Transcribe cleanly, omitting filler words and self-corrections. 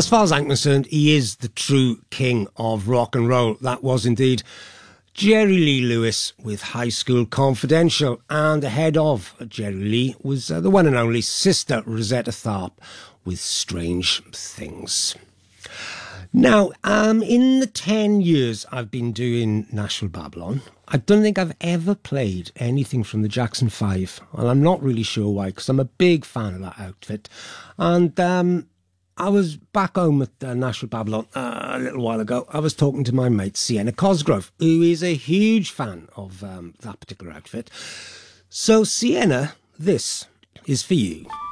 as far as I'm concerned, he is the true king of rock and roll. That was indeed Jerry Lee Lewis with High School Confidential, and ahead of Jerry Lee was the one and only Sister Rosetta Tharpe with Strange Things. Now, in the 10 years I've been doing Nashville Babylon, I don't think I've ever played anything from the Jackson 5, and I'm not really sure why, because I'm a big fan of that outfit. And I was back home at Nashville Babylon a little while ago. I was talking to my mate Sienna Cosgrove, who is a huge fan of that particular outfit. So Sienna, this is for you.